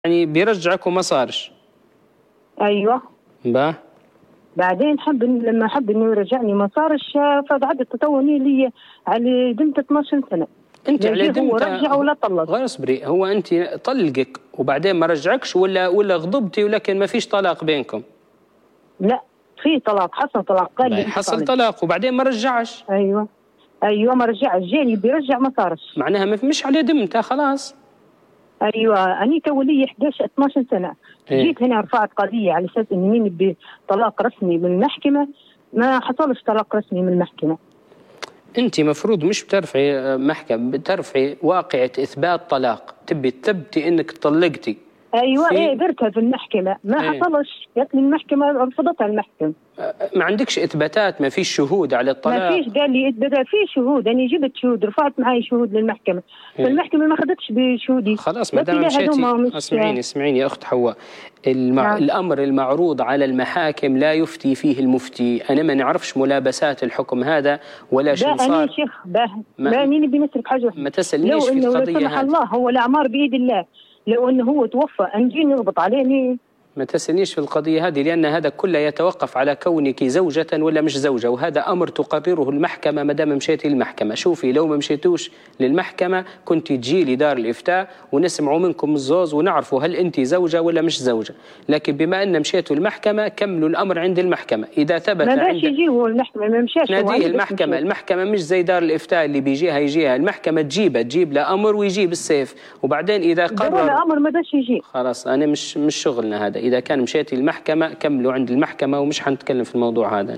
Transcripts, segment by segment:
يعني بيرجعك وما صارش. ايوه. با بعدين لما حب انه يرجعني ما صارش، فقعدت تطوني لي على بنت 12 سنه. انت على دمته هو رجع ولا طلق؟ غير اصبري، هو انت طلقك وبعدين ما رجعكش ولا غضبتي ولكن ما فيش طلاق بينكم؟ لا في طلاق، حصل طلاق، قال لي حصل طلاق وبعدين ما رجعش. ايوه ما رجعش، جاني بيرجع ما صارش، معناها مش على دمته خلاص. ايوه اني تو لي 12 سنه. جيت هنا رفعت قضيه على اساس اني نبي طلاق رسمي من المحكمه، ما حصلش طلاق رسمي من المحكمه. انت مفروض مش بترفعي محكمه، بترفعي واقعه اثبات طلاق، تبي تثبتي انك طلقتي. ايوه درتها في المحكمه ما حصلش، قالت لي المحكمه رفضتها المحكمه. ما عندكش اثباتات؟ ما فيش شهود على الطلاق؟ ما فيش، قال لي اثباتات، في شهود، انا جبت شهود، رفعت معي شهود للمحكمه، فالمحكمه ما اخذتش بشهودي. خلاص ما دام مشيتي. اسمعيني يا اخت حواء، الامر المعروض على المحاكم لا يفتي فيه المفتي. انا ما نعرفش ملابسات الحكم هذا ولا شو صار. انا شيخ ما نيني بنسرق حاجه. ما تسالنيش في القضيه. لو سمح الله هو الاعمار بيد الله، لو انه هو توفى نجي نربط عليه. ما تسألنيش في القضية هذه، لأن هذا كله يتوقف على كونك زوجة ولا مش زوجة، وهذا أمر تقرره المحكمة ما دام مشيتي للمحكمة. شوفي لو ما مشيتوش للمحكمة كنت تجي لي دار الإفتاء ونسمعوا منكم الزوز ونعرفوا هل أنت زوجة ولا مش زوجة، لكن بما أن مشيتوا المحكمة كملوا الأمر عند المحكمة. إذا ثبت ما باش يجيه المحكمة، ما مشاش ناديه المحكمة. المحكمة مش زي دار الإفتاء اللي يجيها المحكمة، تجيب له أمر ويجيب السيف، وبعدين إذا قرر أمر ما باش يجي خلاص. أنا مش شغلنا هذا. إذا كان مشيتي المحكمة كملوا عند المحكمة ومش حنتكلم في الموضوع هذا.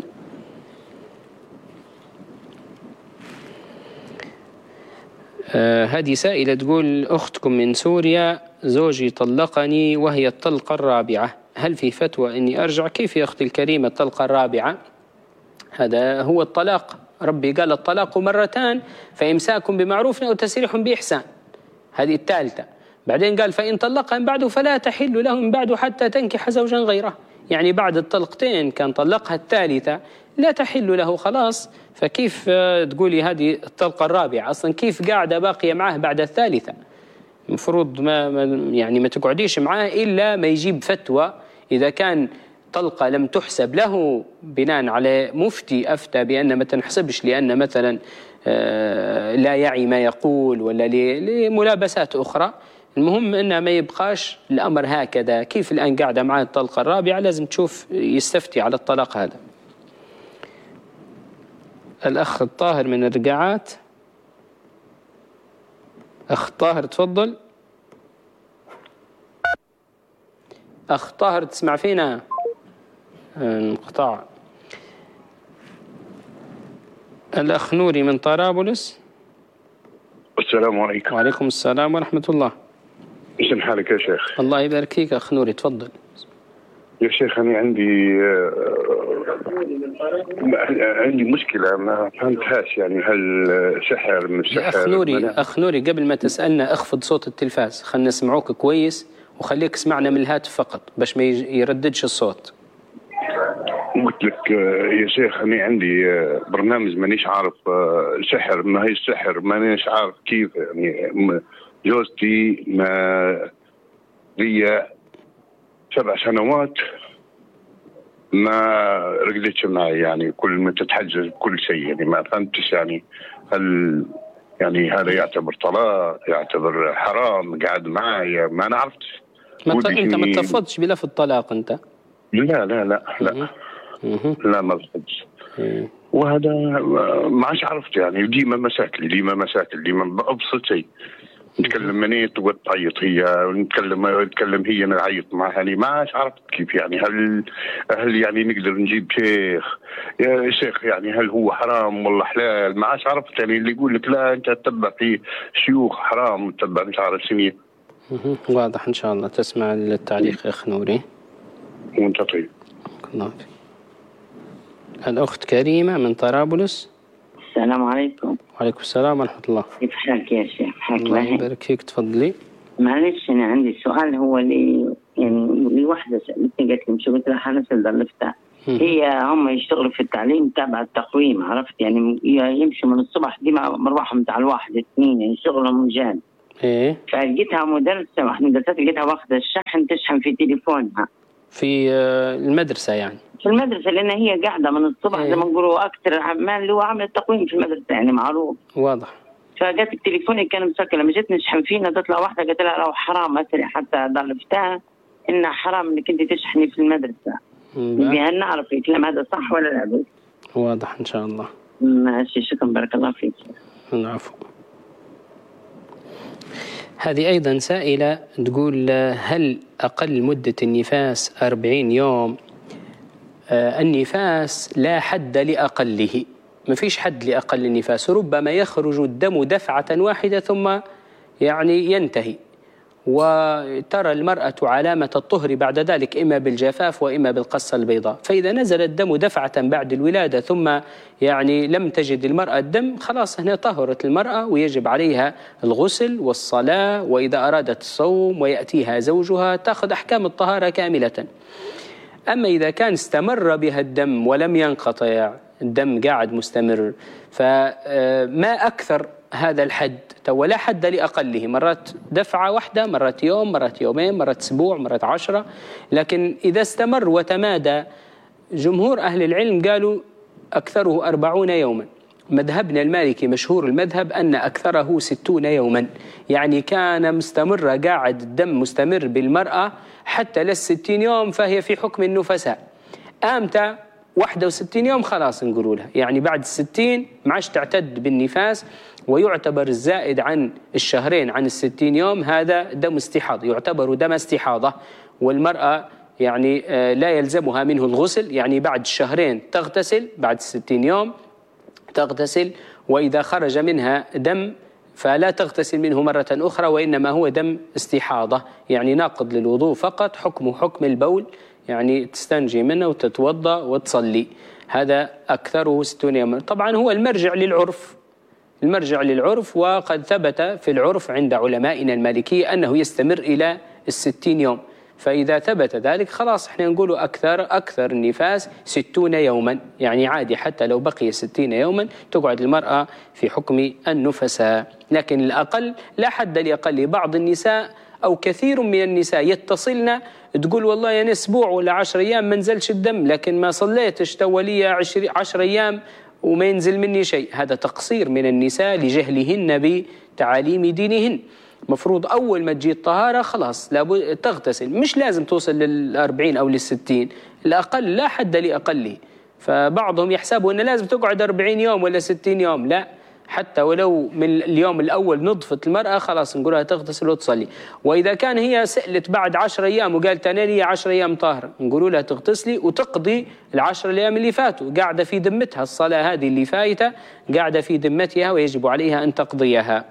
هذه سائلة تقول: أختكم من سوريا، زوجي طلقني وهي الطلقة الرابعة، هل في فتوى أني أرجع؟ كيف يا أختي الكريمة الطلقة الرابعة؟ هذا هو الطلاق. ربي قال الطلاق مرتان، فإمساك بمعروف أو تسريح بإحسان، هذه الثالثة. بعدين قال: فإن طلقها من بعده فلا تحل له من بعده حتى تنكح زوجا غيره. يعني بعد الطلقتين كان طلقها الثالثة لا تحل له خلاص. فكيف تقولي هذه الطلقة الرابعة؟ أصلا كيف قاعدة باقية معه بعد الثالثة؟ المفروض ما تقعديش معاه إلا ما يجيب فتوى. إذا كان طلقة لم تحسب له بناء على مفتي أفتى بأن ما تنحسبش لأن مثلا لا يعي ما يقول ولا لملابسات أخرى، المهم أنه ما يبقاش الأمر هكذا. كيف الآن قاعدة معاه الطلقة الرابعة؟ لازم تشوف يستفتي على الطلاق هذا. الأخ الطاهر من الرقعات. أخ طاهر تفضل. أخ طاهر تسمع فينا؟ انقطاع. الأخ نوري من طرابلس. السلام عليكم. وعليكم السلام ورحمة الله. شن حالك يا شيخ؟ الله يبارك فيك أخ نوري، تفضل. يا شيخ أنا عندي مشكلة ما فهمتهاش، يعني هل سحر من السحر؟ أخ نوري قبل ما تسألنا اخفض صوت التلفاز، خلنا نسمعوك كويس وخليك اسمعنا من الهاتف فقط باش ما يرددش الصوت. قلت لك يا شيخ أنا عندي برنامج مانيش عارف سحر ما هي السحر، مانيش عارف كيف. يعني جوزتي ما لي 7 سنوات ما رقدتش معي، يعني كل ما تتحجج كل شيء، يعني ما فهمتش يعني هل يعني هذا يعتبر طلاق، يعتبر حرام قاعد معي، ما أنا عرفتش. أنت ما تفضش بلفظ الطلاق أنت؟ لا لا لا لا لا ما بفضش. وهذا ما عادش عرفت، يعني ديما مشاكل ديما بأبسط شيء. نتكلم مني تقعد تعيط هي، ونتكلم هي نعيط معها، يعني ما عادش عرفت كيف. يعني هل يعني نقدر نجيب شيخ يا شيخ، يعني هل هو حرام ولا حلال؟ ما عادش عرفت. يعني اللي يقول لك لا انت تتبع في شيوخ حرام تتبع مش عارف سنين. واضح ان شاء الله. تسمع التعليق يا اخ نوري. وانت طيب. الله فيك. الاخت كريمه من طرابلس. السلام عليكم. وعليكم السلام ورحمة الله. كيف حالك يا شيخ؟ حالك الله يبارك فيك، تفضلي. معلش أنا عندي سؤال، هو اللي واحدة سألتني قالت لي شو، قلت لها حنسأل الإفتاء. هم يشتغلوا في التعليم تابع التقويم، عرفت يعني يمشوا من الصبح دي مروحهم متاع 1 2، يعني شغلهم مجاني. إيه؟ فلقيتها مدرسة، واحدة من المدرسات لقيتها واخدة الشحن تشحن في تليفونها في المدرسة يعني؟ في المدرسة، لأن هي قاعدة من الصبح إيه؟ زي ما نقولوا أكثر عمال اللي هو عامل التقويم في المدرسة يعني معروف. واضح. فقالت تليفوني كان مسكر، لما جيت نشحن فيه نادت لها واحدة قالت لها لو حرام أسرع، حتى ضربتها إنها حرام إنك أنت تشحني في المدرسة. بأن نعرف الكلام هذا صح ولا لا بس. واضح إن شاء الله. ماشي، شكرا، بارك الله فيك. العفو. هذه أيضا سائلة تقول هل أقل مدة النفاس 40 يوم؟ النفاس لا حد لأقله، ما فيش حد لأقل النفاس، ربما يخرج الدم دفعة واحدة ثم يعني ينتهي، وترى المرأة علامة الطهر بعد ذلك إما بالجفاف وإما بالقصة البيضاء. فإذا نزل الدم دفعة بعد الولادة ثم يعني لم تجد المرأة الدم، خلاص هنا طهرت المرأة ويجب عليها الغسل والصلاة، وإذا أرادت الصوم ويأتيها زوجها تأخذ أحكام الطهارة كاملة. أما إذا كان استمر بها الدم ولم ينقطع، الدم قاعد مستمر، فما أكثر هذا الحد، ولا حد لأقله، مرات دفعة واحدة، مرات يوم، مرات يومين، مرات أسبوع، مرات 10. لكن إذا استمر وتمادى، جمهور أهل العلم قالوا أكثره 40 يوما. مذهبنا المالكي مشهور المذهب أن أكثره 60 يوما، يعني كان مستمر قاعد الدم مستمر بالمرأة حتى لل60 يوم، فهي في حكم النفساء. آمتى 61 يوم خلاص نقولوا لها، يعني بعد 60 ما عادش تعتد بالنفاس، ويعتبر الزائد عن الشهرين عن 60 يوم هذا دم استحاضة، يعتبر دم استحاضة. والمرأة يعني لا يلزمها منه الغسل، يعني بعد الشهرين تغتسل، بعد 60 يوم تغتسل، وإذا خرج منها دم فلا تغتسل منه مرة أخرى، وإنما هو دم استحاضة، يعني ناقض للوضوء فقط، حكمه حكم البول، يعني تستنجي منه وتتوضأ وتصلي. هذا أكثره 60 يوما. طبعا هو المرجع للعرف، وقد ثبت في العرف عند علمائنا المالكية أنه يستمر إلى 60 يوم. فإذا ثبت ذلك خلاص احنا نقول أكثر النفاس 60 يوما، يعني عادي حتى لو بقي 60 يوما تقعد المرأة في حكم النفساء. لكن الأقل لا حد لأقل. بعض النساء أو كثير من النساء يتصلن تقول والله يعني أسبوع ولا 10 أيام ما نزلش الدم، لكن ما صليتش تولي 10 أيام وما ينزل مني شيء. هذا تقصير من النساء لجهلهن بتعاليم دينهن. مفروض أول ما تجي الطهارة خلاص لابد تغتسل، مش لازم توصل لل40 أو لل60، الأقل لا حد لأقله. فبعضهم يحسبوا أنه لازم تقعد 40 يوم ولا 60 يوم، لا، حتى ولو من اليوم الأول نضفت المرأة خلاص نقولها تغتسل وتصلي. وإذا كان هي سألت بعد 10 أيام وقالت أنا لي 10 أيام طاهرة، نقولوا لها تغتسلي وتقضي ال10 أيام اللي فاتوا، قاعدة في ذمتها الصلاة هذه اللي فايتة، قاعدة في ذمتها ويجب عليها أن تقضيها.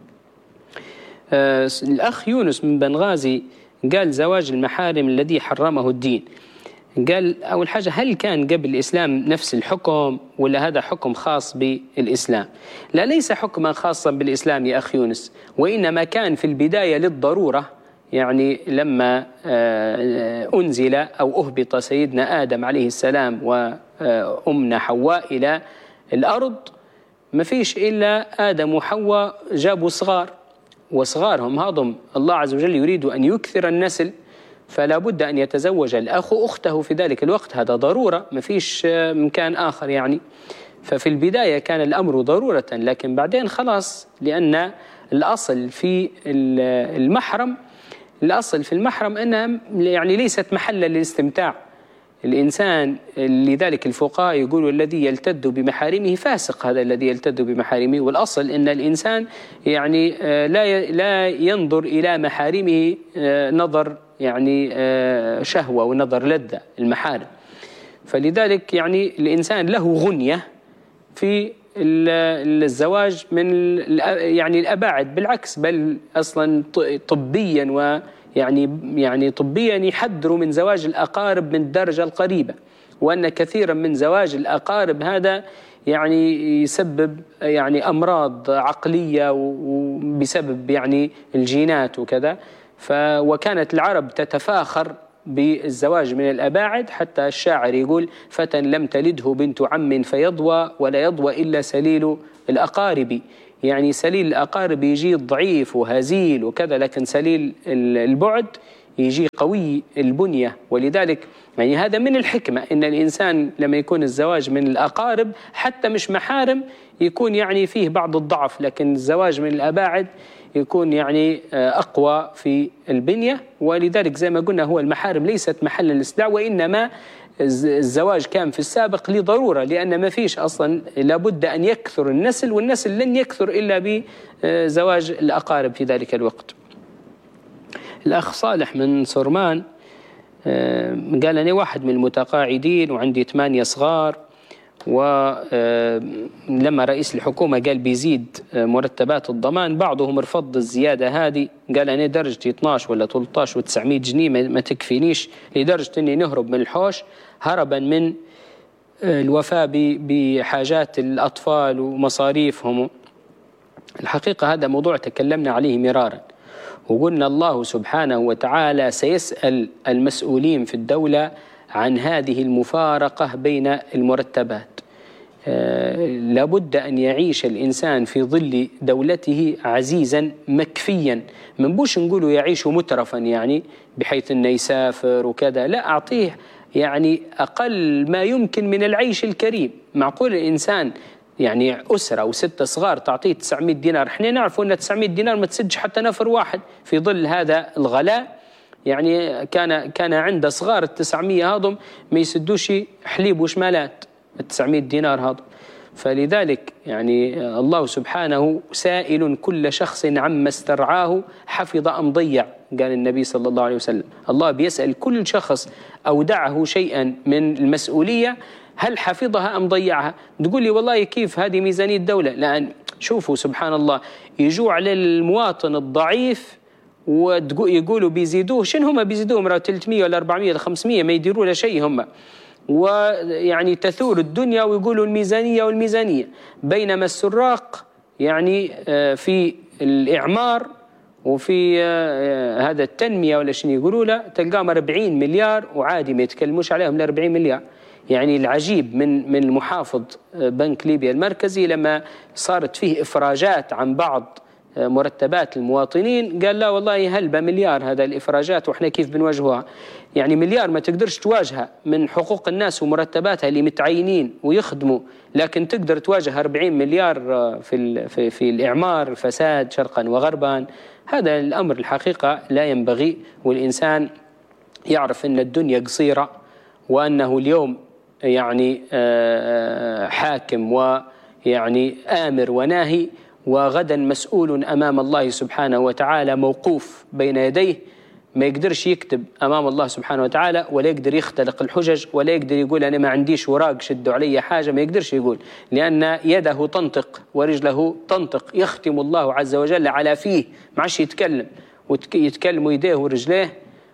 الأخ يونس من بنغازي قال زواج المحارم الذي حرمه الدين. قال أول حاجة، هل كان قبل الإسلام نفس الحكم ولا هذا حكم خاص بالإسلام؟ لا، ليس حكما خاصا بالإسلام يا أخ يونس، وإنما كان في البداية للضرورة. يعني لما أنزل أو أهبط سيدنا آدم عليه السلام وأمنا حواء إلى الأرض، ما فيش إلا آدم وحواء جابوا صغار، وصغارهم هضم الله عز وجل يريد أن يكثر النسل، فلا بد أن يتزوج الأخ أخته في ذلك الوقت، هذا ضرورة، ما فيش مكان آخر يعني. ففي البداية كان الأمر ضرورة، لكن بعدين خلاص، لأن الأصل في المحرم أنها يعني ليست محلا للاستمتاع الإنسان. لذلك الفقهاء يقولوا الذي يلتذ بمحارمه فاسق، هذا الذي يلتذ بمحارمه. والأصل أن الإنسان يعني لا ينظر إلى محارمه نظر يعني شهوة ونظر لذة المحارم. فلذلك يعني الإنسان له غنية في الزواج من يعني الأباعد، بالعكس بل أصلا طبيا يعني طبيا يحذروا من زواج الأقارب من الدرجة القريبة، وأن كثيرا من زواج الأقارب هذا يعني يسبب يعني أمراض عقلية وبسبب يعني الجينات وكذا. وكانت العرب تتفاخر بالزواج من الأباعد، حتى الشاعر يقول فتى لم تلده بنت عم فيضوى ولا يضوى إلا سليل الأقارب. يعني سليل الأقارب يجي ضعيف وهزيل وكذا، لكن سليل البعد يجي قوي البنية. ولذلك يعني هذا من الحكمة إن الإنسان لما يكون الزواج من الأقارب حتى مش محارم يكون يعني فيه بعض الضعف، لكن الزواج من الأباعد يكون يعني أقوى في البنية. ولذلك زي ما قلنا هو المحارم ليست محل الاستدعاء، وإنما الزواج كان في السابق لضرورة، لأن ما فيش أصلا لابد أن يكثر النسل، والنسل لن يكثر إلا بزواج الأقارب في ذلك الوقت. الأخ صالح من سورمان قال أنا واحد من المتقاعدين وعندي 8 صغار، ولما رئيس الحكومة قال بيزيد مرتبات الضمان بعضهم رفض الزيادة هذه، قال أنا درجتي 12 ولا 13 و900 جنيه ما تكفينيش، لدرجة أني نهرب من الحوش هربا من الوفاء بحاجات الأطفال ومصاريفهم. الحقيقة هذا موضوع تكلمنا عليه مرارا، وقلنا الله سبحانه وتعالى سيسأل المسؤولين في الدولة عن هذه المفارقة بين المرتبات. لابد أن يعيش الإنسان في ظل دولته عزيزا مكفيا، من بوش نقوله يعيش مترفا يعني بحيث أنه يسافر وكذا، لا، أعطيه يعني أقل ما يمكن من العيش الكريم. معقول الإنسان يعني أسرة و6 صغار تعطيه 900 دينار، احنا نعرف أن 900 دينار ما تسدش حتى نفر واحد في ظل هذا الغلاء. يعني كان عنده صغار 900 هذم ما يسدوش حليب وشمالات 900 دينار هذم. فلذلك يعني الله سبحانه سائل كل شخص عما استرعاه حفظ أم ضيع، قال النبي صلى الله عليه وسلم. الله بيسأل كل شخص أودعه شيئا من المسؤولية هل حفظها أم ضيعها. تقول لي والله كيف هذه ميزانية الدولة؟ لأن شوفوا سبحان الله يجوا على المواطن الضعيف ويقولوا بيزيدوه، شنو هم بيزيدوه مرة 300 ولا 400 ولا 500 ما يديروا له شيء هم، ويعني تثور الدنيا ويقولوا الميزانية، بينما السراق يعني في الإعمار وفي هذا التنمية ولا شنو يقولوا له تلقاهم 40 مليار وعادي ما يتكلموش عليهم ل 40 مليار. يعني العجيب من المحافظ بنك ليبيا المركزي لما صارت فيه إفراجات عن بعض مرتبات المواطنين قال لا والله هلبة مليار هذا الإفراجات وإحنا كيف بنواجهها. يعني مليار ما تقدرش تواجهها من حقوق الناس ومرتباتها اللي متعينين ويخدموا، لكن تقدر تواجه 40 مليار في الإعمار الفساد شرقا وغربا. هذا الأمر الحقيقة لا ينبغي، والإنسان يعرف أن الدنيا قصيرة، وأنه اليوم يعني حاكم ويعني آمر وناهي، وغدا مسؤول أمام الله سبحانه وتعالى موقوف بين يديه، ما يقدرش يكتب أمام الله سبحانه وتعالى، ولا يقدر يختلق الحجج، ولا يقدر يقول أنا ما عنديش وراق شدوا علي حاجة، ما يقدرش يقول، لأن يده تنطق ورجله تنطق، يختم الله عز وجل على فيه، ما عادش يتكلم، ويتكلم يديه ورجليه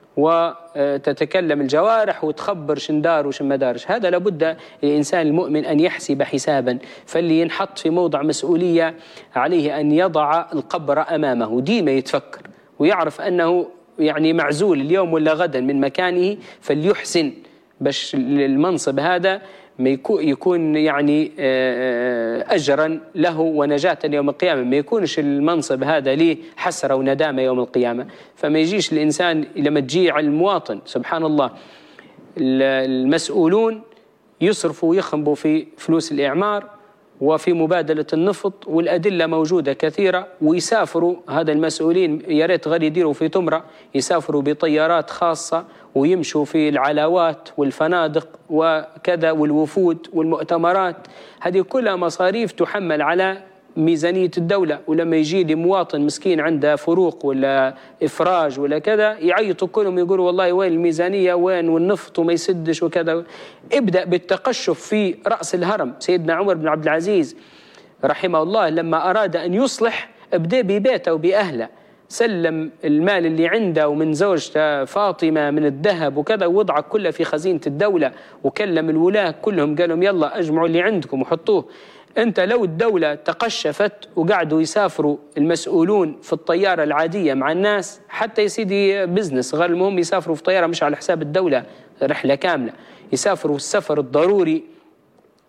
وتتكلم الجوارح وتخبر شندار وشن ما دارش. هذا لابد الإنسان المؤمن أن يحسب حسابا، فاللي ينحط في موضع مسؤولية عليه أن يضع القبر أمامه، ديما يتفكر ويعرف أنه يعني معزول اليوم ولا غدا من مكانه، فليحسن باش المنصب هذا ما يكون يعني أجرا له ونجاة يوم القيامة، ما يكونش المنصب هذا ليه حسرة وندامة يوم القيامة. فما يجيش الإنسان لما تجي على المواطن سبحان الله المسؤولون يصرفوا ويخنبوا في فلوس الإعمار وفي مبادلة النفط، والأدلة موجودة كثيرة، ويسافروا هذا المسؤولين يا ريت غير يديروا في تمرة، يسافروا بطيارات خاصة ويمشوا في العلاوات والفنادق وكذا والوفود والمؤتمرات، هذه كلها مصاريف تحمل على ميزانية الدولة. ولما يجي لي مواطن مسكين عنده فروق ولا إفراج ولا كذا يعيطوا كلهم يقولوا والله وين الميزانية وين والنفط وما يسدش وكذا. ابدأ بالتقشف في رأس الهرم. سيدنا عمر بن عبد العزيز رحمه الله لما أراد أن يصلح ابدأ ببيته وبأهله، سلم المال اللي عنده ومن زوجته فاطمة من الذهب وكذا ووضعه كله في خزينة الدولة، وكلم الولاة كلهم قالوا يلا اجمعوا اللي عندكم وحطوه. أنت لو الدولة تقشفت وقعدوا يسافروا المسؤولون في الطيارة العادية مع الناس حتى يسيدي بزنس غير المهم يسافروا في طيارة مش على حساب الدولة رحلة كاملة، يسافروا السفر الضروري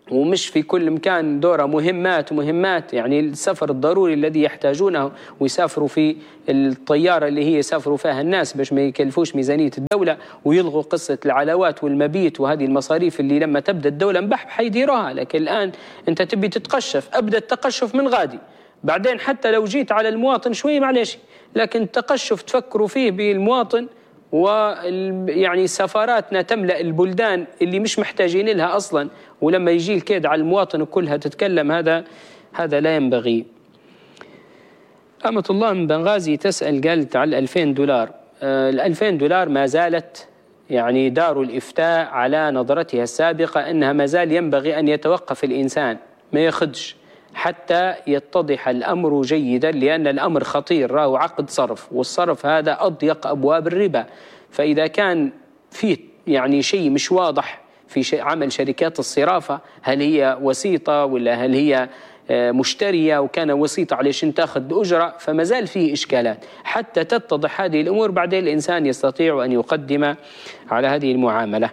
ومش في كل مكان دورة مهمات، يعني السفر الضروري الذي يحتاجونه ويسافروا في الطيارة اللي هي يسافروا فيها الناس باش ما يكلفوش ميزانية الدولة، ويلغوا قصة العلاوات والمبيت وهذه المصاريف اللي لما تبدأ الدولة مبحبح حيديروها. لكن الآن أنت تبي تتقشف، أبدأ التقشف من غادي، بعدين حتى لو جيت على المواطن شوي معلش، لكن التقشف تفكروا فيه بالمواطن. ويعني سفاراتنا تملأ البلدان اللي مش محتاجين لها أصلا، ولما يجي الكيد على المواطن وكلها تتكلم، هذا لا ينبغي. أمة الله من بنغازي تسأل، قالت على $2000. $2000 ما زالت يعني دار الإفتاء على نظرتها السابقة أنها ما زال ينبغي أن يتوقف الإنسان ما ياخدش حتى يتضح الأمر جيدا، لأن الأمر خطير، راه عقد صرف، والصرف هذا أضيق أبواب الربا. فإذا كان فيه يعني شيء مش واضح في عمل شركات الصرافة، هل هي وسيطة ولا هل هي مشترية، وكان وسيطة علشان تأخذ أجرة، فما زال فيه إشكالات. حتى تتضح هذه الأمور بعدين الإنسان يستطيع أن يقدم على هذه المعاملة.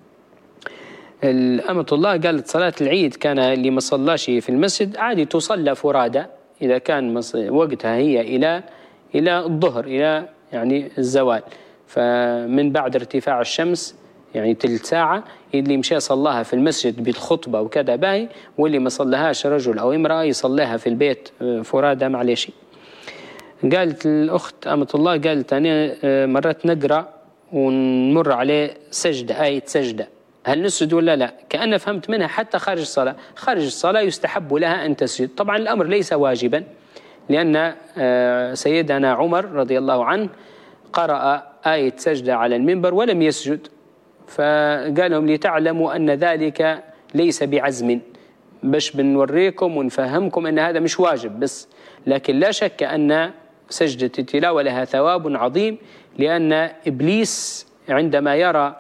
أمة الله قالت صلاة العيد كان اللي ما صلاش في المسجد عادي تصلى فرادى إذا كان وقتها هي إلى الظهر، إلى يعني الزوال، فمن بعد ارتفاع الشمس يعني تلت ساعة. اللي مشى صلاها في المسجد بالخطبة وكذا باهي، واللي ما صلىهاش رجل أو امرأة يصليها في البيت فرادى معلش. قالت الأخت أمة الله، قالت أنا مرات نقرأ ونمر عليه سجدة، آية سجدة، هل نسجد ولا لا؟ كأن فهمت منها حتى خارج الصلاة، خارج الصلاة يستحب لها أن تسجد. طبعا الأمر ليس واجبا، لأن سيدنا عمر رضي الله عنه قرأ آية سجدة على المنبر ولم يسجد، فقال لهم لتعلموا أن ذلك ليس بعزم، باش بنوريكم ونفهمكم أن هذا مش واجب بس. لكن لا شك أن سجدة التلاوة لها ثواب عظيم، لأن إبليس عندما يرى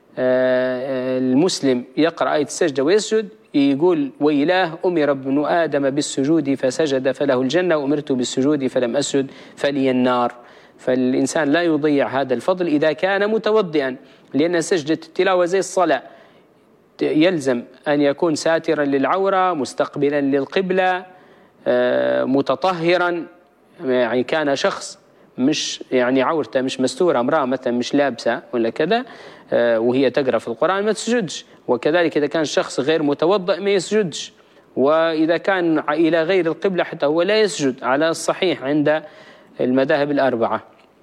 المسلم يقرأ آية السجدة ويسجد يقول ويلاه أمر ابن آدم بالسجود فسجد فله الجنة، وأمرت بالسجود فلم أسجد فلي النار. فالإنسان لا يضيع هذا الفضل إذا كان متوضئا، لأن سجدة التلاوة زي الصلاة يلزم أن يكون ساترا للعورة، مستقبلا للقبلة، متطهرا. يعني كان شخص مش يعني عورته مش مستورة، امرأة مثلا مش لابسة ولا كذا وهي تقرأ في القرآن ما تسجدش، وكذلك إذا كان شخص غير متوضئ ما يسجدش، وإذا كان إلى غير القبلة حتى هو لا يسجد على الصحيح عند المذاهب الأربعة.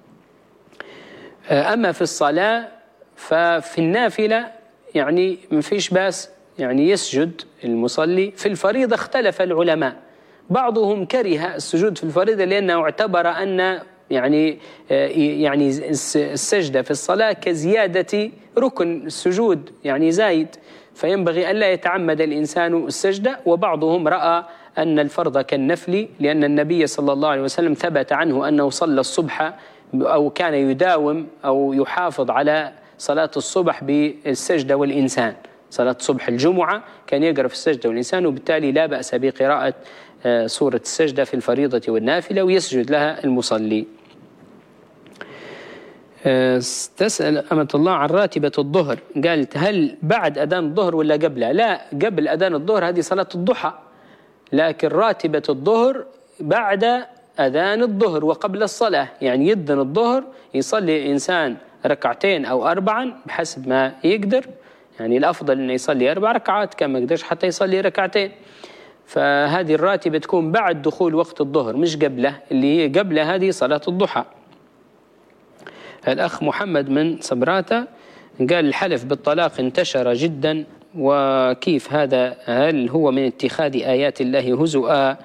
أما في الصلاة ففي النافلة يعني ما فيش باس يعني يسجد المصلي. في الفريضة اختلف العلماء، بعضهم كره السجود في الفريضة لأنه اعتبر أن يعني السجدة في الصلاة كزيادة ركن السجود، يعني زايد، فينبغي أن لا يتعمد الإنسان السجدة. وبعضهم رأى أن الفرض كالنفل، لأن النبي صلى الله عليه وسلم ثبت عنه أنه صلى الصبح أو كان يداوم أو يحافظ على صلاة الصبح بالسجدة والإنسان. صلاة صبح الجمعة كان يقرأ في السجدة والإنسان، وبالتالي لا بأس بقراءة سورة السجدة في الفريضة والنافلة ويسجد لها المصلي. تسأل أمة الله عن راتبة الظهر، قالت هل بعد أذان الظهر ولا قبلها؟ لا، قبل أذان الظهر هذه صلاة الضحى، لكن راتبة الظهر بعد أذان الظهر وقبل الصلاة. يعني يدن الظهر يصلي إنسان ركعتين أو 4 بحسب ما يقدر، يعني الأفضل أنه يصلي 4 ركعات، كان ما يقدرش حتى يصلي ركعتين. فهذه الراتبة تكون بعد دخول وقت الظهر مش قبله، اللي هي قبله هذه صلاة الضحى. الأخ محمد من صبراتة قال الحلف بالطلاق انتشر جدا، وكيف هذا؟ هل هو من اتخاذ آيات الله هزؤا؟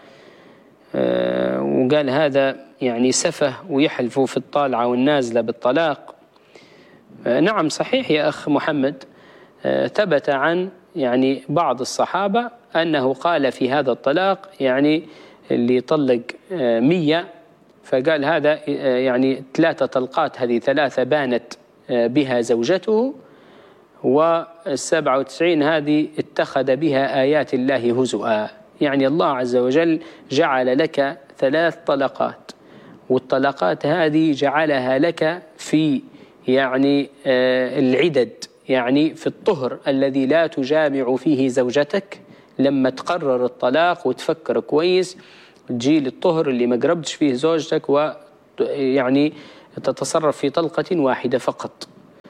وقال هذا يعني سفه ويحلفوا في الطالعة والنازلة بالطلاق. نعم صحيح يا أخ محمد، ثبت عن يعني بعض الصحابة أنه قال في هذا الطلاق يعني اللي يطلق 100 فقال هذا يعني 3 طلقات، هذه 3 بانت بها زوجته، و97 هذه اتخذ بها آيات الله هزؤا. يعني الله عز وجل جعل لك 3 طلقات، والطلقات هذه جعلها لك في يعني العدد، يعني في الطهر الذي لا تجامع فيه زوجتك لما تقرر الطلاق وتفكر كويس، تجي للطهر اللي ما قربتش فيه زوجتك ويعني تتصرف في طلقة واحدة فقط،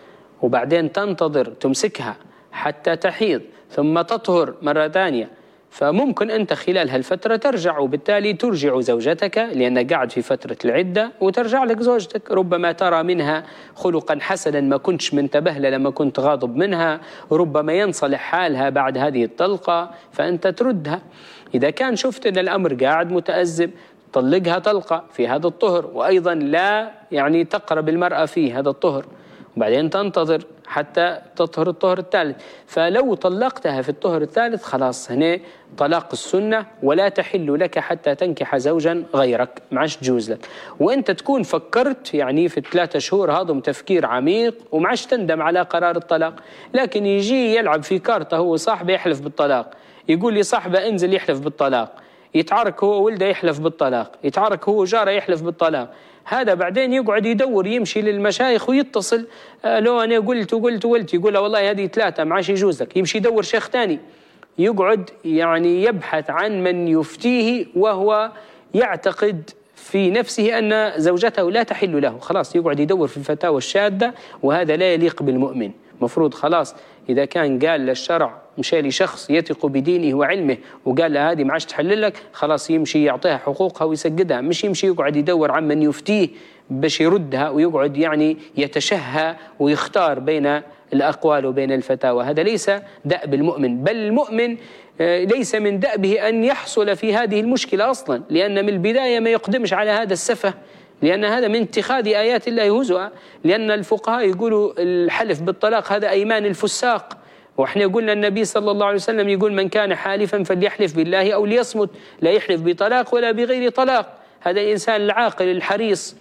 وبعدين تنتظر تمسكها حتى تحيض ثم تطهر مرة ثانية. فممكن أنت خلال هالفترة ترجع، وبالتالي ترجع زوجتك لأنك قاعد في فترة العدة، وترجع لك زوجتك. ربما ترى منها خلقا حسنا ما كنتش منتبه له لما كنت غاضب منها، ربما ينصلح حالها بعد هذه الطلقة فأنت تردها. إذا كان شفت أن الأمر قاعد متأزم طلقها طلقة في هذا الطهر، وأيضا لا يعني تقرب المرأة في هذا الطهر، وبعدين تنتظر حتى تطهر الطهر الثالث. فلو طلقتها في الطهر الثالث خلاص هنا طلاق السنة، ولا تحل لك حتى تنكح زوجا غيرك، ما عادش تجوز لك. وانت تكون فكرت يعني في 3 شهور هذا تفكير عميق وما عادش تندم على قرار الطلاق. لكن يجي يلعب في كارته هو صاحبه يحلف بالطلاق، يقول لي صاحبه انزل يحلف بالطلاق، يتعارك هو ولده يحلف بالطلاق، يتعارك هو جاره يحلف بالطلاق. هذا بعدين يقعد يدور يمشي للمشايخ ويتصل، لو أنا قلت يقول له والله هذه 3 ما عادش يجوز لك، يمشي يدور شيخ ثاني، يقعد يعني يبحث عن من يفتيه وهو يعتقد في نفسه أن زوجته لا تحل له. خلاص يقعد يدور في الفتاوى الشاذة، وهذا لا يليق بالمؤمن. مفروض خلاص إذا كان قال للشرع مشى لشخص يثق بدينه وعلمه وقال له هذه ما عادش تحل لك، خلاص يمشي يعطيها حقوقها ويسجدها، مش يمشي يقعد يدور عن من يفتيه باش يردها، ويقعد يعني يتشهى ويختار بين الأقوال وبين الفتاوى. هذا ليس دأب المؤمن، بل المؤمن ليس من دأبه أن يحصل في هذه المشكلة أصلا، لأن من البداية ما يقدمش على هذا السفه، لأن هذا من اتخاذ آيات الله هزوا. لأن الفقهاء يقولوا الحلف بالطلاق هذا أيمان الفساق، وإحنا قلنا النبي صلى الله عليه وسلم يقول من كان حالفا فليحلف بالله أو ليصمت، لا يحلف بطلاق ولا بغير طلاق. هذا الإنسان العاقل الحريص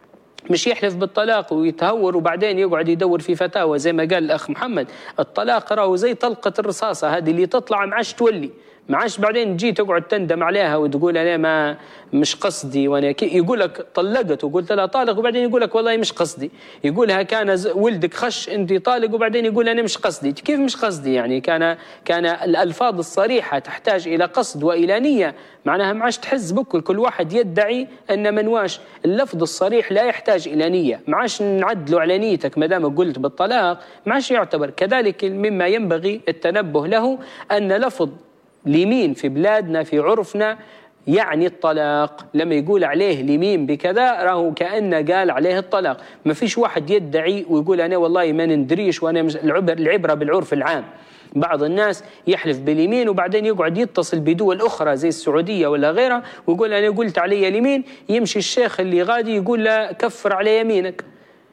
مش يحلف بالطلاق ويتهور وبعدين يقعد يدور في فتاوى. زي ما قال الأخ محمد، الطلاق راهو زي طلقة الرصاصة، هذه اللي تطلع ما عادش تولي، ما عادش بعدين تجي تقعد تندم عليها وتقول أنا ما مش قصدي، وانا يقول لك طلقت وقلت لها طالق، وبعدين يقول لك والله مش قصدي، يقولها كان ولدك خش انت طالق، وبعدين يقول انا مش قصدي. كيف مش قصدي؟ يعني كان الالفاظ الصريحه تحتاج الى قصد والى نيه، معناها ما عادش تحز بكل، كل واحد يدعي ان منواش. اللفظ الصريح لا يحتاج الى نيه، ما عادش نعدلوا على نيتك ما دام قلت بالطلاق، ما عادش يعتبر. كذلك مما ينبغي التنبه له ان لفظ اليمين في بلادنا في عرفنا يعني الطلاق، لما يقول عليه اليمين بكذا راهو كأنه قال عليه الطلاق. ما فيش واحد يدعي ويقول أنا والله ما ندريش وأنا العبرة بالعرف العام. بعض الناس يحلف باليمين وبعدين يقعد يتصل بدول أخرى زي السعودية ولا غيرها ويقول أنا قلت علي اليمين، يمشي الشيخ اللي غادي يقول له كفر على يمينك.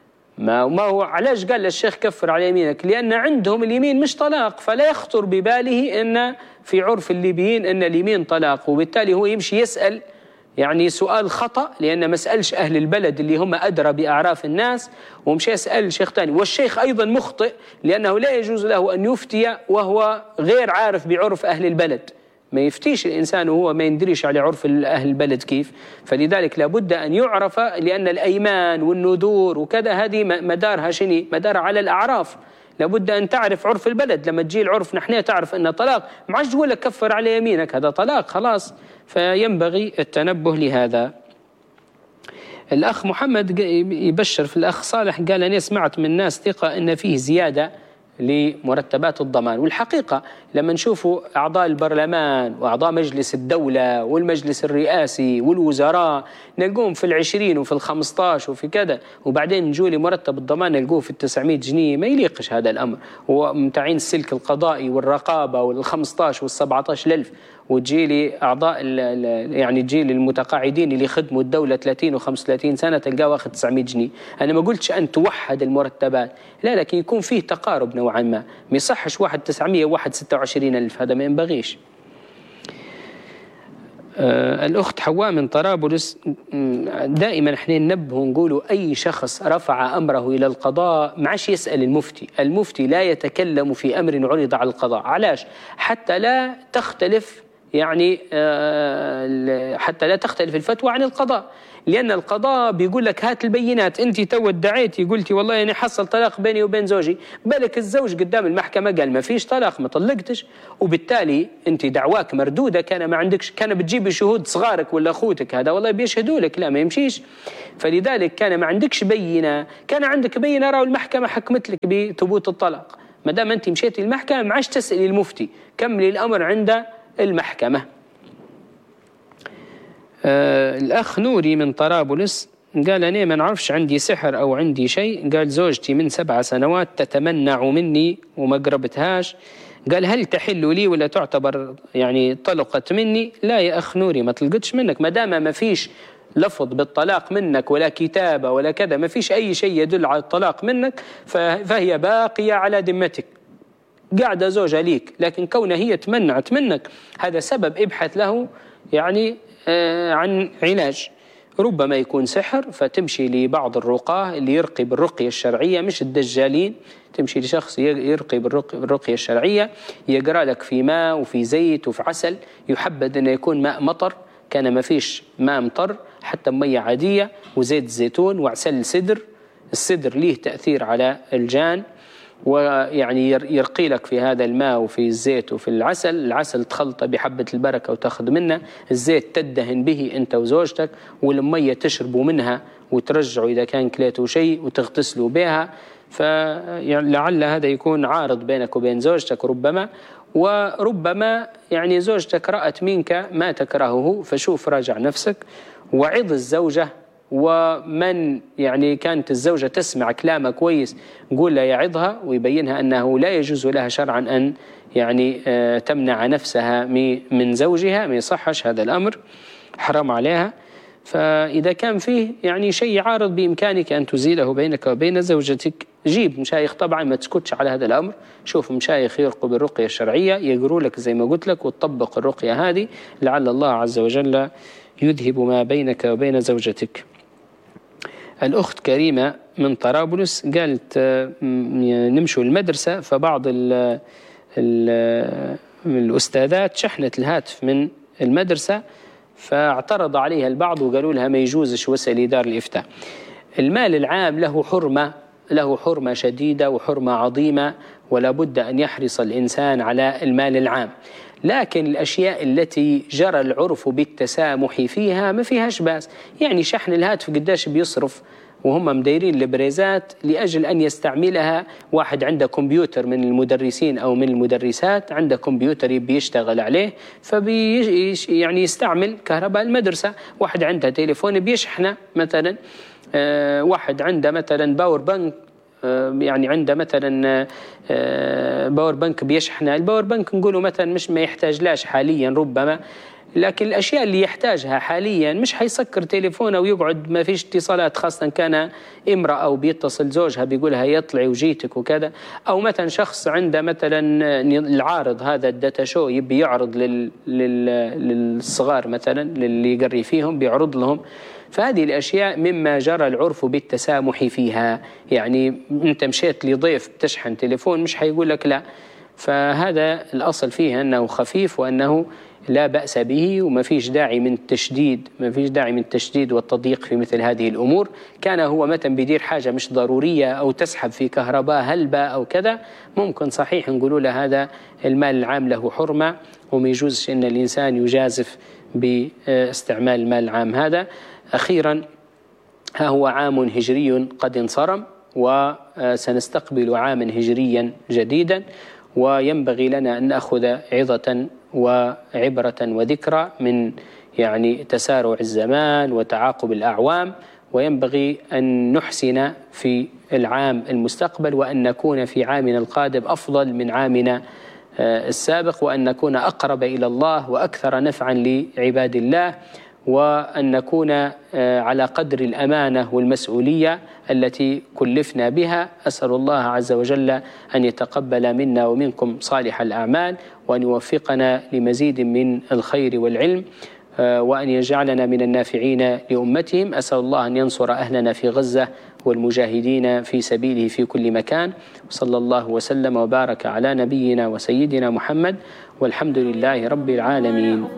ما هو علاش قال للشيخ كفر على يمينك؟ لأن عندهم اليمين مش طلاق، فلا يخطر بباله أن في عرف الليبيين أن اليمين طلاق، وبالتالي هو يمشي يسأل يعني سؤال خطأ، لأن ما سألش أهل البلد اللي هم أدرى بأعراف الناس، ومشي يسأل شيخ ثاني. والشيخ أيضا مخطئ، لأنه لا يجوز له أن يفتي وهو غير عارف بعرف أهل البلد. ما يفتيش الإنسان وهو ما يندريش على عرف أهل البلد كيف. فلذلك لابد أن يعرف، لأن الأيمان والنذور وكذا هذه مدارها شني؟ مدارها على الأعراف. لابد أن تعرف عرف البلد. لما تجي العرف نحن تعرف أن طلاق، ما عادش تقول لك كفر على يمينك، هذا طلاق خلاص. فينبغي التنبه لهذا. الأخ محمد يبشر في الأخ صالح، قال أنا سمعت من ناس ثقة أن فيه زيادة لمرتبات الضمان. والحقيقة لما نشوفوا أعضاء البرلمان وأعضاء مجلس الدولة والمجلس الرئاسي والوزراء نلقوهم في 20 وفي 15 وفي كذا، وبعدين نجوا لمرتب الضمان نلقوه في 900 جنيه، ما يليقش هذا الأمر. ومتعين السلك القضائي والرقابة وال15 وال17,000، وتجي لي أعضاء يعني تجي لي المتقاعدين اللي خدموا الدولة 30 و35 سنة تلقاه واخد 900 جنيه. أنا ما قلتش أن توحد المرتبات، لا، لكن يكون فيه تقارب نوعا ما يصحش واحد 900 وواحد 26,000، هذا ما ينبغيش. الأخت حواء من طرابلس، دائما احنا ننبه ونقولوا أي شخص رفع أمره إلى القضاء ما عادش يسأل المفتي. المفتي لا يتكلم في أمر عرض على القضاء. علاش؟ حتى لا تختلف يعني حتى لا تختلف الفتوى عن القضاء، لأن القضاء بيقول لك هات البينات. أنت تو ادعيتي قلتي والله أنا حصل طلاق بيني وبين زوجي، بالك الزوج قدام المحكمة قال ما فيش طلاق، ما طلقتش، وبالتالي أنت دعواك مردودة، كان ما عندكش، كان بتجيبي شهود صغارك ولا أخوتك هذا والله بيشهدوا لك، لا ما يمشيش. فلذلك كان ما عندكش بينة، كان عندك بينة راهو المحكمة حكمت لك بثبوت الطلاق، ما دام أنت مشيتي المحكمة ما عادش تسألي المفتي، كملي الأمر عند المحكمة. الأخ نوري من طرابلس قال أنا ما نعرفش عندي سحر أو عندي شيء، قال زوجتي من 7 سنوات تتمنع مني وما قربتهاش، قال هل تحل لي ولا تعتبر يعني طلقت مني؟ لا يا أخ نوري ما طلقتش منك، ما دام ما فيش لفظ بالطلاق منك ولا كتابة ولا كذا، ما فيش أي شيء يدل على الطلاق منك، فهي باقية على ذمتك، قاعدة زوجة ليك. لكن كونها هي تمنعت منك هذا سبب ابحث له يعني عن علاج، ربما يكون سحر، فتمشي لبعض الرقاة اللي يرقي بالرقية الشرعية مش الدجالين، تمشي لشخص يرقي بالرقية الشرعية، يقرأ لك في ماء وفي زيت وفي عسل، يحبذ أن يكون ماء مطر، كان ما فيش ماء مطر حتى مية عادية، وزيت زيتون وعسل سدر. السدر ليه تأثير على الجان، ويعني يرقي لك في هذا الماء وفي الزيت وفي العسل، العسل تخلطه بحبة البركة وتأخذ منه، الزيت تدهن به أنت وزوجتك، والمية تشربوا منها وترجعوا إذا كان كليتوا شيء وتغتسلوا بها. فلعل هذا يكون عارض بينك وبين زوجتك وربما يعني زوجتك رأت منك ما تكرهه، فشوف راجع نفسك وعظ الزوجة، ومن يعني كانت الزوجة تسمع كلامه كويس قول لها يعظها ويبينها أنه لا يجوز لها شرعا أن يعني تمنع نفسها من زوجها، ما يصحش هذا الأمر، حرام عليها. فإذا كان فيه يعني شيء عارض بإمكانك أن تزيله بينك وبين زوجتك، جيب مشايخ، طبعا ما تسكتش على هذا الأمر، شوف مشايخ يرقوا بالرقية الشرعية يقروا لك زي ما قلت لك، وتطبق الرقية هذه لعل الله عز وجل يذهب ما بينك وبين زوجتك. الأخت كريمة من طرابلس قالت نمشوا المدرسة، فبعض الأستاذات شحنت الهاتف من المدرسة، فاعترض عليها البعض وقالوا لها ما يجوزش، واسألي دار الإفتاء. المال العام له حرمة شديدة وحرمة عظيمة، ولا بد أن يحرص الإنسان على المال العام، لكن الأشياء التي جرى العرف بالتسامح فيها ما فيهاش بأس. يعني شحن الهاتف قداش بيصرف وهم مديرين البريزات لأجل أن يستعملها، واحد عنده كمبيوتر من المدرسين أو من المدرسات عنده كمبيوتر بيشتغل عليه يعني يستعمل كهرباء المدرسة، واحد عنده تليفون بيشحنه مثلا، واحد عنده مثلا باور بانك، يعني عنده مثلا باور بانك بيشحنه، الباور بانك نقوله مثلا مش ما يحتاج لاش حاليا ربما، لكن الأشياء اللي يحتاجها حاليا مش حيسكر تليفونه ويقعد ما فيش اتصالات، خاصة كان امرأة أو بيتصل زوجها بيقولها يطلعي وجيتك وكذا، أو مثلا شخص عنده مثلا العارض هذا الداتا شو يبي يعرض للصغار مثلا للي يقري فيهم بيعرض لهم، فهذه الأشياء مما جرى العرف بالتسامح فيها. يعني أنت مشيت لضيف بتشحن تليفون مش حيقول لك لا، فهذا الأصل فيه أنه خفيف وأنه لا بأس به، وما فيش داعي من التشديد والتضييق في مثل هذه الأمور. كان هو مثلا بيدير حاجة مش ضرورية أو تسحب في كهرباء هلبة أو كذا، ممكن صحيح نقولوا له هذا المال العام له حرمة، وما يجوزش أن الإنسان يجازف باستعمال المال العام هذا. أخيرا ها هو عام هجري قد انصرم، وسنستقبل عاما هجريا جديدا، وينبغي لنا أن نأخذ عظة وعبرة وذكرى من يعني تسارع الزمان وتعاقب الأعوام، وينبغي أن نحسن في العام المستقبل، وأن نكون في عامنا القادم أفضل من عامنا السابق، وأن نكون أقرب إلى الله وأكثر نفعا لعباد الله، وأن نكون على قدر الأمانة والمسؤولية التي كلفنا بها. أسأل الله عز وجل أن يتقبل منا ومنكم صالح الأعمال، وأن يوفقنا لمزيد من الخير والعلم، وأن يجعلنا من النافعين لأمتهم. أسأل الله أن ينصر أهلنا في غزة والمجاهدين في سبيله في كل مكان، وصلى الله وسلم وبارك على نبينا وسيدنا محمد والحمد لله رب العالمين.